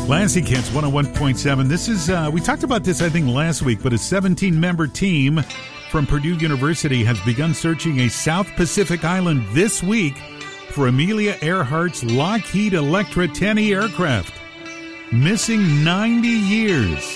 Lansing Kents 101.7. This is, we talked about this, I think, last week, but a 17-member team from Purdue University has begun searching a South Pacific island this week for Amelia Earhart's Lockheed Electra 10E aircraft. Missing 90 years.